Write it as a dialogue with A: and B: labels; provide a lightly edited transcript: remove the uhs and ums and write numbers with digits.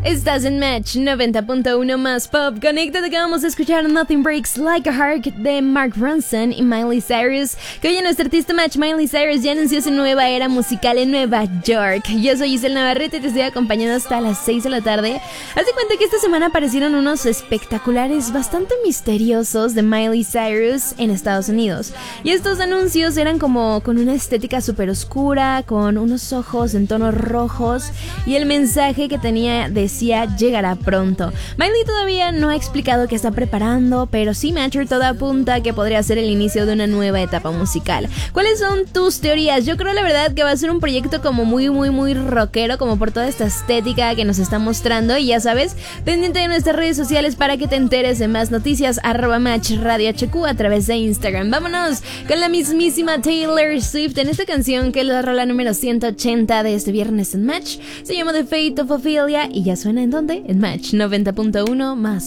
A: Estás en Match 90.1 más pop. Conéctate que vamos a escuchar Nothing Breaks Like a Heart de Mark Ronson y Miley Cyrus. Que hoy nuestro artista Match, Miley Cyrus, ya anunció su nueva era musical en Nueva York. Yo soy Giselle Navarrete y te estoy acompañando hasta las 6 de la tarde. Haz de cuenta que esta semana aparecieron unos espectaculares bastante misteriosos de Miley Cyrus en Estados Unidos. Y estos anuncios eran como con una estética súper oscura, con unos ojos en tonos rojos, y el mensaje que tenía decía llegará pronto. Miley todavía no ha explicado qué está preparando, pero sí, Matcher, todo apunta a que podría ser el inicio de una nueva etapa musical. ¿Cuáles son tus teorías? Yo creo la verdad que va a ser un proyecto como muy rockero, como por toda esta estética que nos está mostrando. Y ya sabes, pendiente de nuestras redes sociales para que te enteres de más noticias, @MatchRadioHQ a través de Instagram. Vámonos con la mismísima Taylor Swift en esta canción que es la rola número 180 de este viernes en Match. Se llama The Fate of Ophelia y ya suena en donde? En Match 90.1 más